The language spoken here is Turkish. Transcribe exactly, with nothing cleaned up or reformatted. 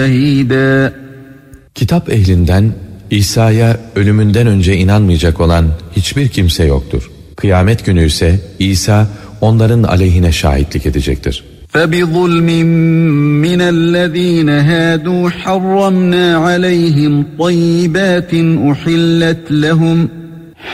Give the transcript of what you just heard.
شهيدا. Kitap ehlinden İsa'ya ölümünden önce inanmayacak olan hiçbir kimse yoktur. Kıyamet günü ise İsa onların aleyhine şahitlik edecektir. فَبِظُلْمٍ مِّنَ الَّذ۪ينَ هَادُوا حَرَّمْنَا عَلَيْهِمْ طَيِّبَاتٍ اُحِلَّتْ لَهُمْ